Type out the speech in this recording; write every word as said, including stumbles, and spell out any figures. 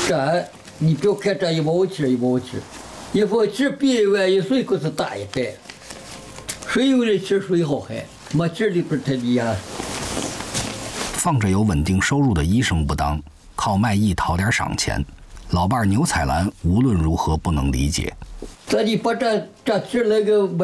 这你不要看这一毛钱一毛钱，一毛钱比万一水可是大一倍。水有的吃水好喝，没钱的不是太厉害。 放着有稳定收入的医生不当，靠卖艺讨点赏钱，老伴儿牛彩兰无论如何不能理解。 这里把这这吃那个。